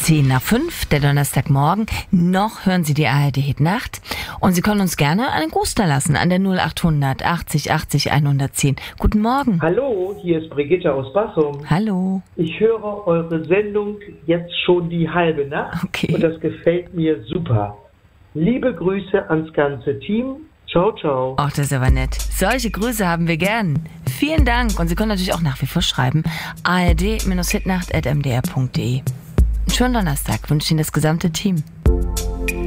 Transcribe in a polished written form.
10:05, der Donnerstagmorgen. Noch hören Sie die ARD-Hit-Nacht. Und Sie können uns gerne einen Gruß da lassen an der 0800 80 80 110. Guten Morgen. Hallo, hier ist Brigitte aus Bassum. Hallo. Ich höre eure Sendung jetzt schon die halbe Nacht. Okay. Und das gefällt mir super. Liebe Grüße ans ganze Team. Ciao, ciao. Ach, das ist aber nett. Solche Grüße haben wir gern. Vielen Dank. Und Sie können natürlich auch nach wie vor schreiben. ard-hitnacht@mdr.de. Einen schönen Donnerstag wünscht Ihnen das gesamte Team.